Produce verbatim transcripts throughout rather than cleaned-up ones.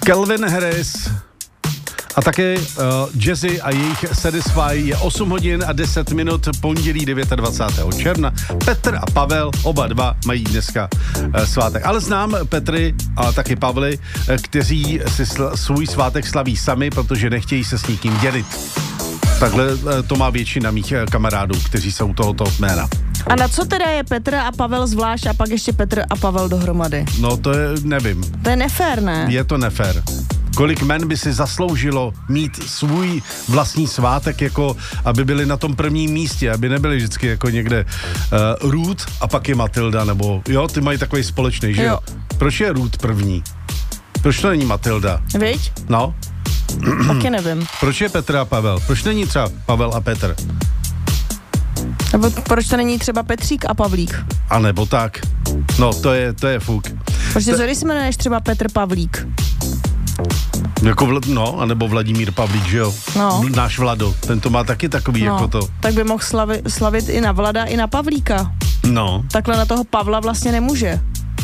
Calvin Harris a také uh, Jazzy a jejich Satisfy je osm hodin a deset minut, pondělí dvacátého devátého června. Petr a Pavel, oba dva mají dneska uh, svátek. Ale znám Petry a taky Pavly, uh, kteří si sl- svůj svátek slaví sami, protože nechtějí se s nikým dělit. Takhle uh, to má většina mých uh, kamarádů, kteří jsou tohoto jména. A na co teda je Petr a Pavel zvlášť a pak ještě Petr a Pavel dohromady? No to je, nevím. To je nefér, ne? Je to nefér. Kolik men by si zasloužilo mít svůj vlastní svátek, jako aby byli na tom prvním místě, aby nebyli vždycky jako někde uh, Ruth a pak je Matilda, nebo jo, ty mají takový společný, že jo? Proč je Ruth první? Proč to není Matilda? Viď? No. Taky nevím. Proč je Petr a Pavel? Proč není třeba Pavel a Petr? Nebo proč to není třeba Petřík a Pavlík? A nebo tak. No, to je, to je fuk. Protože to... když se jmenuješ třeba Petr Pavlík? Jako, vl- no, anebo Vladimír Pavlík, že jo? No. Náš Vlado, ten to má taky takový, no, jako to. Tak by mohl slavi- slavit i na Vlada, i na Pavlíka. No. Takhle na toho Pavla vlastně nemůže.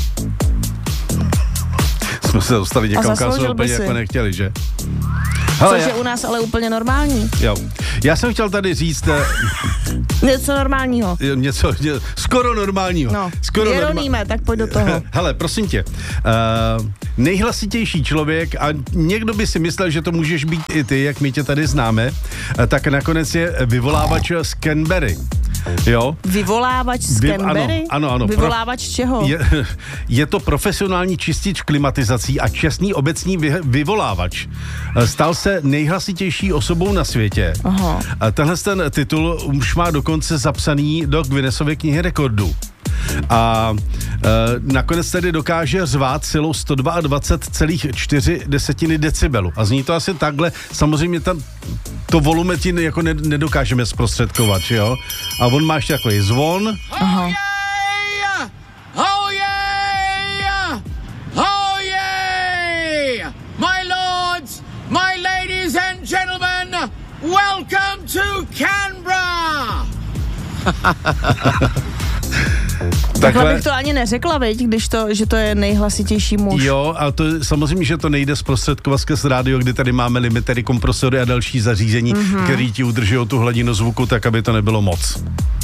Jsme se dostali někam, kam jsme úplně jako nechtěli, že? Hele, což je já... u nás ale úplně normální. Jo. Já jsem chtěl tady říct... něco normálního. Něco, ně, skoro normálního. No, skoro Jeroníme, norma... tak pojď do toho. Hele, prosím tě, uh, nejhlasitější člověk, a někdo by si myslel, že to můžeš být i ty, jak my tě tady známe, uh, tak nakonec je vyvolávač z Canberry. Jo? Vyvolávač z Vy, Canberry? Ano, ano, ano. Vyvolávač Pro, čeho? Je, je to profesionální čistič klimatizací a čestný obecní vy, vyvolávač. Stal se nejhlasitější osobou na světě. Aha. A tenhle ten titul už má dokonce zapsaný do Guinnessovy knihy rekordů. A e, nakonec tedy dokáže řvát silou sto dvacet dva celá čtyři decibelu. A zní to asi takhle. Samozřejmě tam to volume ti jako ne, nedokážeme zprostředkovat, jo? A on má ještě takový zvon. Aha. Oh yeah! Oh yeah! Oh yeah! My lords, my ladies and gentlemen, welcome to Canberra! Takhle bych to ani neřekla, veď, když to, že to je nejhlasitější muž. Jo, a to samozřejmě, že to nejde zprostředkovat skrz rádio, kdy tady máme limitery, kompresory a další zařízení, mm-hmm. který ti udržují tu hladinu zvuku tak, aby to nebylo moc.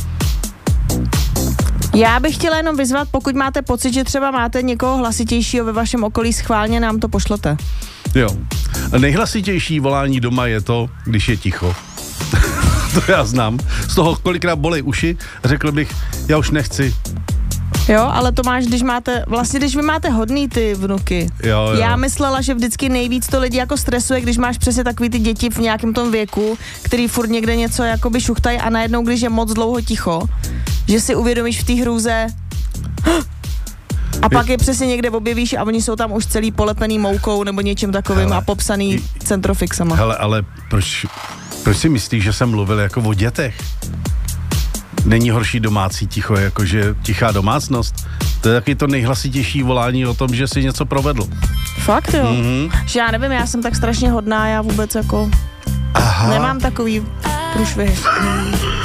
Já bych chtěla jenom vyzvat, pokud máte pocit, že třeba máte někoho hlasitějšího ve vašem okolí, schválně nám to pošlete. Jo. Nejhlasitější volání doma je to, když je ticho. To já znám. Z toho kolikrát bolej uši, řekl bych, já už nechci. Jo, ale to máš, když máte, vlastně když vy máte hodný ty vnuky. Jo, jo. Já myslela, že vždycky nejvíc to lidi jako stresuje, když máš přesně takový ty děti v nějakém tom věku, který furt někde něco jakoby šuchtají a najednou, když je moc dlouho ticho, že si uvědomíš v té hrůze a pak je přesně někde objevíš a oni jsou tam už celý polepený moukou nebo něčím takovým hele, a popsaný centrofixama. Hele, ale proč, proč si myslíš, že jsem mluvil jako o dětech? Není horší domácí ticho, jakože tichá domácnost. To je taky to nejhlasitější volání o tom, že si něco provedl. Fakt jo? Mm-hmm. Že já nevím, já jsem tak strašně hodná, já vůbec jako Aha. nemám takový průšvihy.